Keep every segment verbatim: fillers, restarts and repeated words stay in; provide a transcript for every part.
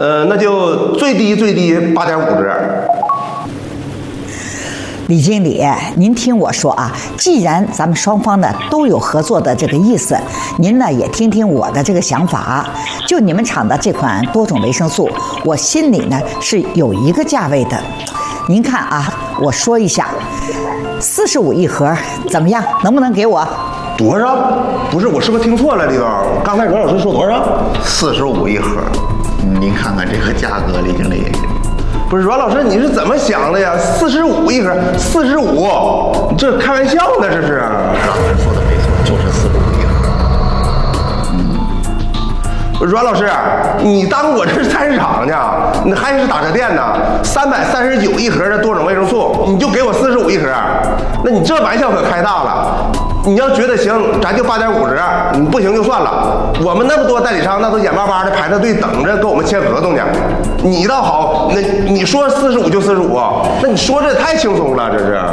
呃，那就最低最低八点五折。 李经理，您听我说啊，既然咱们双方呢都有合作的这个意思，您呢也听听我的这个想法。就你们厂的这款多种维生素，我心里呢是有一个价位的。您看啊，我说一下，四十五一盒，怎么样？能不能给我？ 多少？不是，我是不是听错了，李总？刚才阮老师说多少？ 四十五一盒。您看看这个价格，李经理。 不是阮老师，你是怎么想的呀？四十五一盒，四十五，这开玩笑呢？这是？ 老师说的没错，就是四十五一盒。 嗯。阮老师，你当我这是菜市场呢？你还是打车店呢？三百三十九一盒的多种维生素，你就给我四十五一盒，那你这玩笑可开大了。你要觉得行，咱就八点五折；你不行就算了。我们那么多代理商，那都眼巴巴的排着队等着跟我们签合同呢。你倒好，那你说四十五就四十五，那你说这也太轻松了，这是。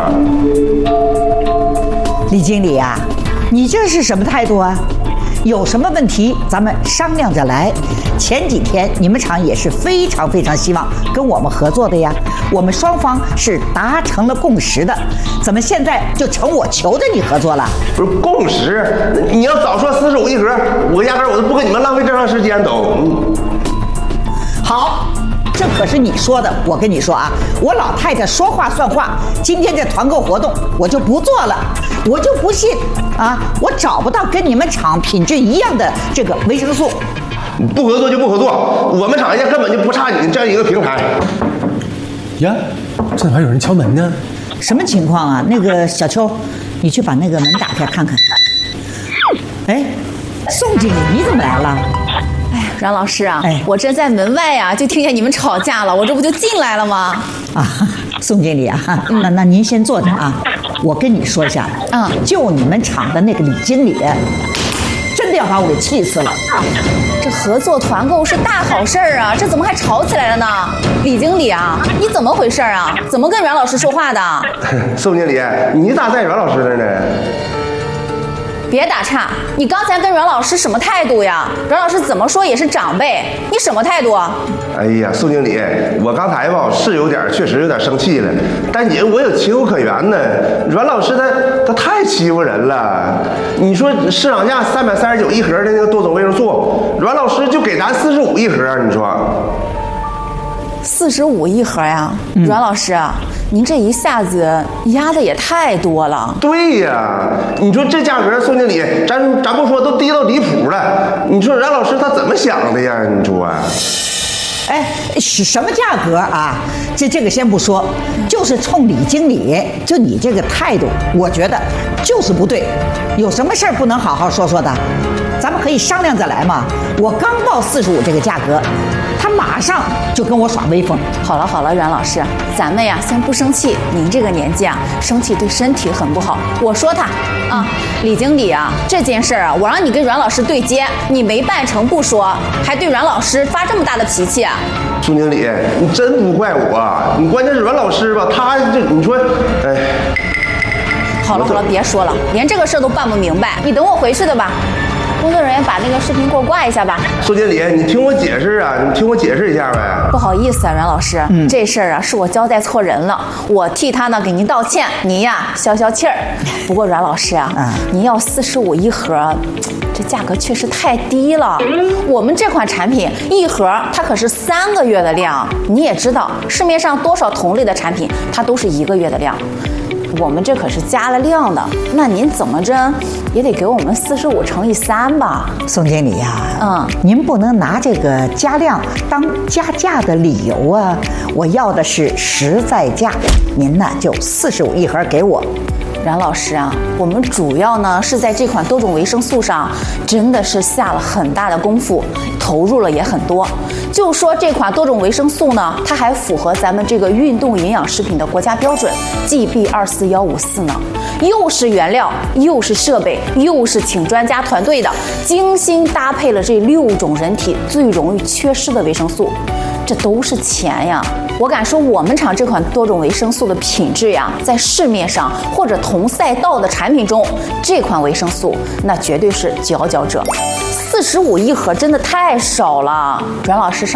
李经理啊，你这是什么态度啊？有什么问题咱们商量着来。前几天你们厂也是非常非常希望跟我们合作的呀，我们双方是达成了共识的，怎么现在就成我求着你合作了？ 不是共识，你要早说四十五一盒，我压根儿我都不跟你们浪费这长时间都。嗯、 好。这可是你说的，我跟你说啊，我老太太说话算话。今天这团购活动我就不做了，我就不信啊，我找不到跟你们厂品质一样的这个维生素。 不合作就不合作，我们厂家根本就不差你这样一个平台。 呀，这怎么还有人敲门呢？ 什么情况啊？那个小邱，你去把那个门打开看看。哎，宋经理，你怎么来了？ 哎，阮老师啊， 哎， 我这在门外啊，就听见你们吵架了，我这不就进来了吗？ 啊，宋经理啊，嗯、那那您先坐着啊，我跟你说一下， 嗯， 就你们厂的那个李经理，真的要把我给气死了。 这合作团购是大好事儿啊，这怎么还吵起来了呢？李经理啊，你怎么回事啊？怎么跟阮老师说话的？ 宋经理，你咋在阮老师那儿呢？ 别打岔，你刚才跟阮老师什么态度呀？阮老师怎么说也是长辈，你什么态度啊？ 哎呀，宋经理，我刚才吧是有点，确实有点生气了，但也我有情有可原呢。阮老师他他太欺负人了。你说市场价三百三十九一盒的那个多种维生素，阮老师就给咱四十五一盒，你说？ 四十五一盒呀，嗯、阮老师，您这一下子压的也太多了。 对呀，你说这价格，宋经理，咱咱不说都低到离谱了。你说阮老师他怎么想的呀？你说、啊？ 哎，是什么价格啊？这这个先不说，就是冲李经理，就你这个态度，我觉得就是不对。有什么事儿不能好好说说的？咱们可以商量着来嘛。我刚报四十五这个价格，他马上就跟我耍威风。 好了好了，阮老师，咱们呀先不生气。您这个年纪啊，生气对身体很不好。我说他啊，李经理啊，这件事儿啊，我让你跟阮老师对接，你没办成不说，还对阮老师发这么大的脾气啊？ 宋经理，你真不怪我，你关键是阮老师吧，他这你说，哎。 好了好了，别说了，连这个事儿都办不明白，你等我回去的吧。工作人员把那个视频给我挂一下吧。 宋经理，你听我解释啊，你听我解释一下呗。 不好意思啊，阮老师，嗯、这事儿啊是我交代错人了，我替他呢给您道歉，您呀消消气儿。不过阮老师啊，嗯、您要四十五一盒，这价格确实太低了。我们这款产品一盒它可是三个月的量，你也知道市面上多少同类的产品它都是一个月的量。我们这可是加了量的，那您怎么着也得给我们四十五乘以三吧？ 宋经理呀、 啊，嗯， 您不能拿这个加量当加价的理由啊！我要的是实在价，您呢就四十五一盒给我。 阮老师啊，我们主要呢是在这款多种维生素上，真的是下了很大的功夫，投入了也很多。就说这款多种维生素呢，它还符合咱们这个运动营养食品的国家标准 G B 二四一五四呢，又是原料，又是设备，又是请专家团队的，精心搭配了这六种人体最容易缺失的维生素，这都是钱呀！我敢说，我们厂这款多种维生素的品质呀，在市面上或者同赛道的产品中，这款维生素那绝对是佼佼者。四十五一盒真的太少了，阮老师上。